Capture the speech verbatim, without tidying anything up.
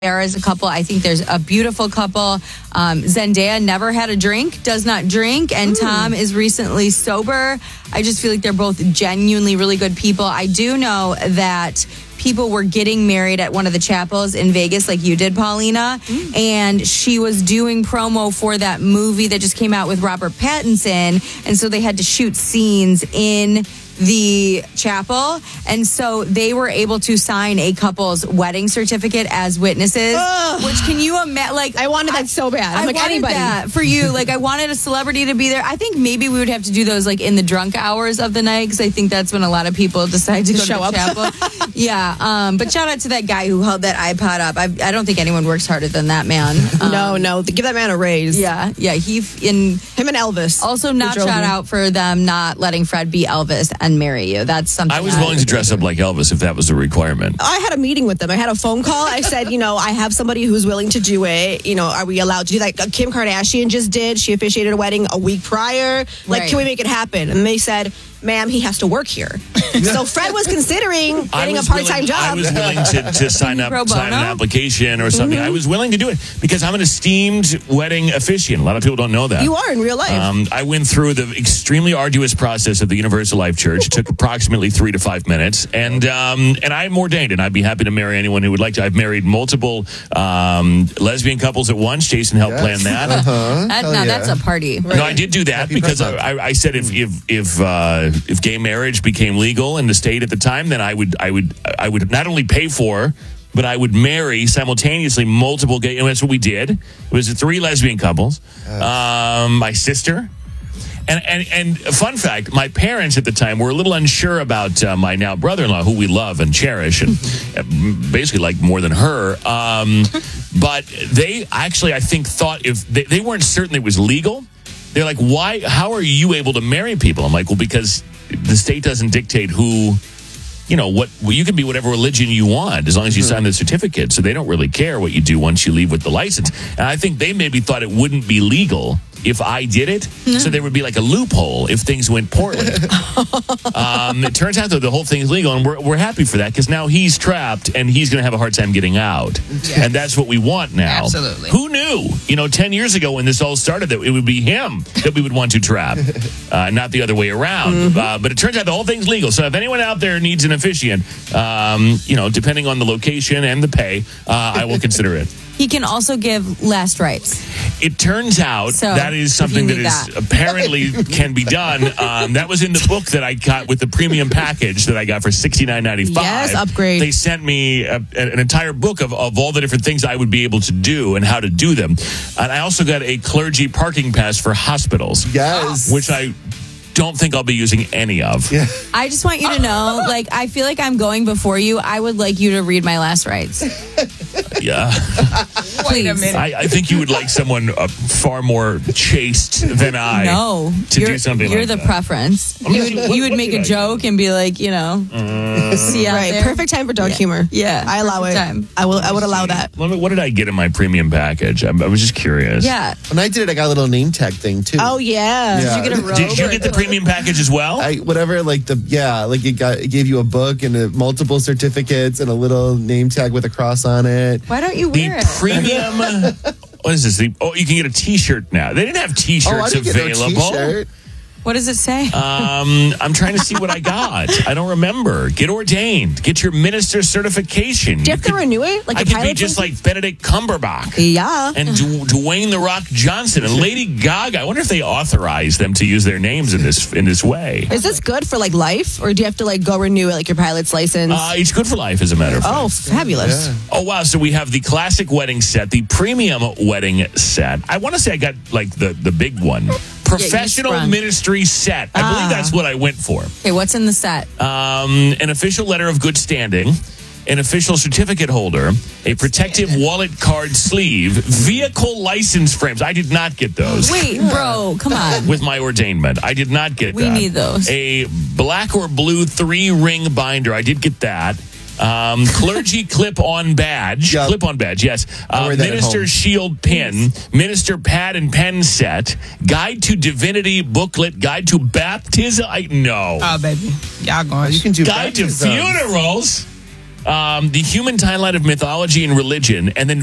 as a couple. I think there's a beautiful couple. Um, Zendaya never had a drink, does not drink, and Ooh. Tom is recently sober. I just feel like they're both genuinely really good people. I do know that people were getting married at one of the chapels in Vegas like you did, Paulina, mm. and she was doing promo for that movie that just came out with Robert Pattinson, and so they had to shoot scenes in the chapel, and so they were able to sign a couple's wedding certificate as witnesses. Ugh. Which, can you imagine? Like, I wanted that so bad. I'm I like, wanted anybody that for you. Like, I wanted a celebrity to be there. I think maybe we would have to do those like in the drunk hours of the night, because I think that's when a lot of people decide to, to go show to the up. chapel. Yeah, um, but shout out to that guy who held that iPod up. I, I don't think anyone works harder than that man. Um, no, no, give that man a raise. Yeah, yeah. He in him and Elvis. Also, not shout me. out for them not letting Fred be Elvis and marry you. That's something I was willing to dress up like Elvis if that was a requirement. I had a meeting with them. I had a phone call. I said, you know, I have somebody who's willing to do it. You know, are we allowed to do that? Kim Kardashian just did. She officiated a wedding a week prior. Like, right. Can we make it happen? And they said, ma'am, he has to work here. So Fred was considering getting a part-time willing, job. I was willing to, to sign up, sign an application or something. Mm-hmm. I was willing to do it because I'm an esteemed wedding officiant. A lot of people don't know that. You are in real life. Um, I went through the extremely arduous process of the Universal Life Church. It took approximately three to five minutes. And um, and I'm ordained, and I'd be happy to marry anyone who would like to. I've married multiple um, lesbian couples at once. Jason helped yes. plan that. Uh-huh. that now, yeah. That's a party. Right. No, I did do that Happy because I, I said if if if uh, if gay marriage became legal in the state at the time, then I would I would I would not only pay for, but I would marry simultaneously multiple gay. And that's what we did. It was three lesbian couples, um, my sister. And, and and a fun fact, my parents at the time were a little unsure about uh, my now brother-in-law, who we love and cherish, and basically like more than her. Um, but they actually, I think, thought if they, they weren't certain it was legal. They're like, why? How are you able to marry people? I'm like, well, because the state doesn't dictate who, you know, what well, you can be whatever religion you want as long as you sign the certificate. So they don't really care what you do once you leave with the license. And I think they maybe thought it wouldn't be legal if I did it. Mm-hmm. So there would be like a loophole if things went poorly. um, it turns out, though, the whole thing is legal, and we're, we're happy for that because now he's trapped and he's going to have a hard time getting out. Yes. And that's what we want now. Absolutely. Who knew, you know, ten years ago when this all started, that it would be him that we would want to trap, uh, not the other way around. Mm-hmm. Uh, but it turns out the whole thing's legal. So if anyone out there needs an officiant, um, you know, depending on the location and the pay, uh, I will consider it. He can also give last rites. It turns out so, that is something that is that. apparently can be done. Um, that was in the book that I got with the premium package that I got for sixty-nine ninety-five. Yes, upgrade. They sent me a, an entire book of, of all the different things I would be able to do and how to do them. And I also got a clergy parking pass for hospitals. Yes. Which I don't think I'll be using any of. Yeah. I just want you to know, like, I feel like I'm going before you. I would like you to read my last rites. Yeah. Wait a minute. I, I think you would like someone uh, far more chaste than I. No. To you're, do something You're like the that. preference. You would, what, you would make a joke and be like, you know, uh, see out right. there. Perfect time for dark yeah. humor. Yeah. I allow it. Time. I will. I would allow that. What did I get in my premium package? I, I was just curious. Yeah. When I did it, I got a little name tag thing too. Oh yeah. Yeah. Did you get a robe? Did you get the premium package as well? I, whatever, like the yeah, like it got it gave you a book and a, multiple certificates and a little name tag with a cross on it. Why don't you the wear it? premium. What is this? The, oh, you can get a T-shirt now. They didn't have T-shirts oh, I didn't available. Get no T-shirt. What does it say? Um, I'm trying to see what I got. I don't remember. Get ordained. Get your minister certification. Do you have to renew it? Like I a could be pilot just license? like Benedict Cumberbatch. Yeah. And du- Dwayne The Rock Johnson and Lady Gaga. I wonder if they authorize them to use their names in this in this way. Is this good for like life, or do you have to like go renew it, like your pilot's license? Uh, it's good for life, as a matter of fact. Oh, fabulous. Yeah. Oh, wow. So we have the classic wedding set, the premium wedding set. I want to say I got like the, the big one. Professional yeah, ministry set. I ah. believe that's what I went for. Okay, what's in the set? Um, an official letter of good standing, an official certificate holder, a protective wallet card sleeve, vehicle license frames. I did not get those. Wait, bro, come on. With my ordainment. I did not get we that. We need those. A black or blue three-ring binder. I did get that. Um, clergy clip-on badge. Yep. Clip-on badge, yes. Uh, minister shield pin. Minister pad and pen set. Guide to divinity booklet. Guide to baptism. I, no. Oh, baby. Y'all going. You can do Guide baptisms. to funerals. Um, the human timeline of mythology and religion, and then